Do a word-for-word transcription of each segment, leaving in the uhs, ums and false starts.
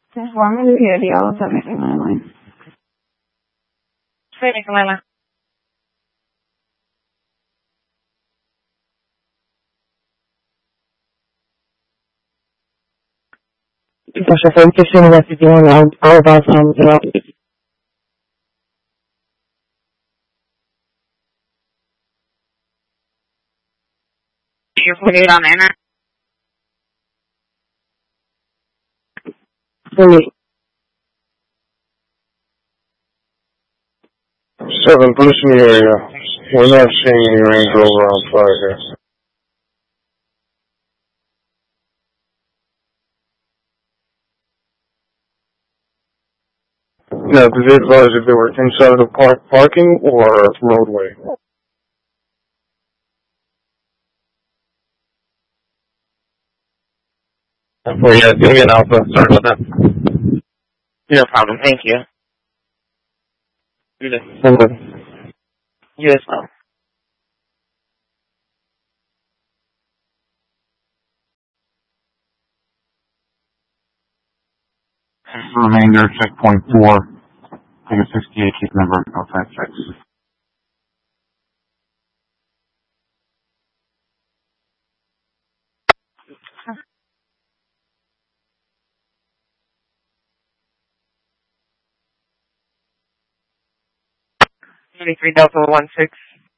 Just one minute here, the other seven nine line. seven nine line. Sasha, so fifteen West fifty-one, all of us, um, you know. You're putting it on there now? Three. Seven, police in the area. We're not seeing any Range Rover on fire here. Now, did they advise if they were inside of the park parking or roadway? Well, yeah, give me an alpha. Sorry about that. No problem. Thank you. You You as well. Remainder, checkpoint four. Take a sixty-eight, keep number oh five six. thirty-three Delta one six.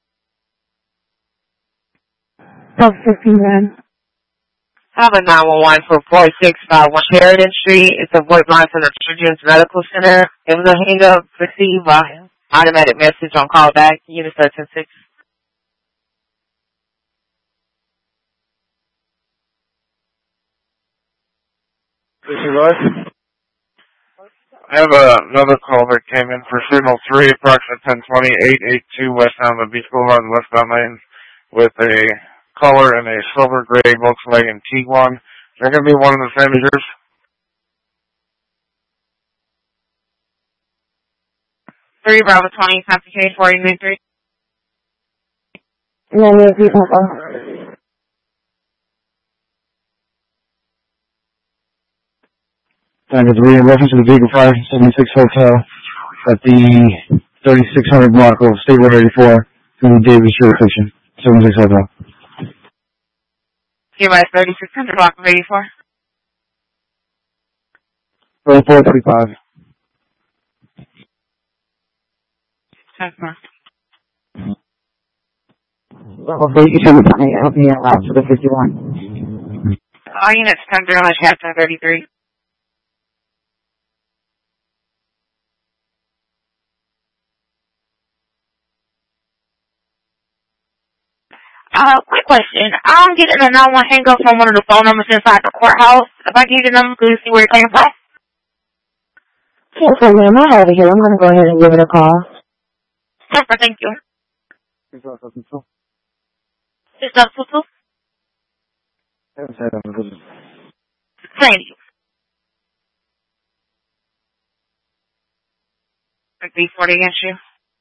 Delta fifteen then. I have a nine one one for four six five one Sheridan Street. It's a void line from the Children's Medical Center. It was a hang-up received by automatic message on callback. Unit thirteen six. I have uh, another call that came in for signal three, approximate ten twenty, eight eighty-two westbound the Beach Boulevard and westbound lane with a caller in a silver gray Volkswagen Tiguan. Is that going to be one of the same as yours? three Bravo twenty, complicated for you, three. No, no, no. Tango three, in reference to the vehicle five seventy-six Hotel at the thirty-six hundred block of State Road eighty-four to the Davis jurisdiction, seventy-six Hotel. Here by thirty-six hundred block of eighty-four. four four three five. That's more. Hopefully you can tell me I'll be allowed to the fifty-one. All units come through on chapter thirty-three. Uh, quick question. I'm getting a nine one one hang up from one of the phone numbers inside the courthouse. If I give you the number, could you see where it came from? Yes, I'm not over here. I'm going to go ahead and give it a call. Super, thank you. It's not Tutu? Thank you. B forty against you.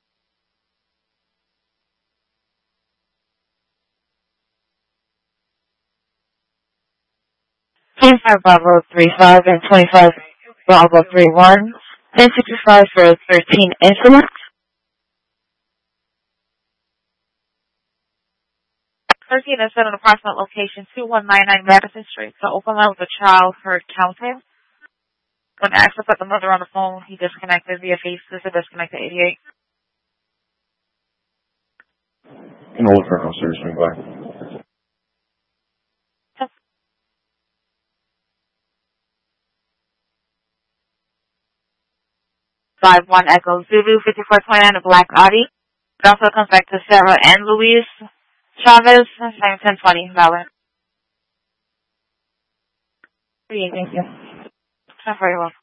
twenty-five Bravo three five and twenty-five Bravo three one. ten sixty-five for thirteen incidents. thirteen is at an approximate location two one nine nine Madison Street. So open line with a child heard counting. When asked to put the mother on the phone, he disconnected via face. This is disconnected eighty-eight. An old colonel, seriously, bye. five one Echo Zulu fifty-four twenty-nine, a black Audi. It also comes back to Sarah and Luis Chavez, same ten twenty, valid. Thank you. Very well.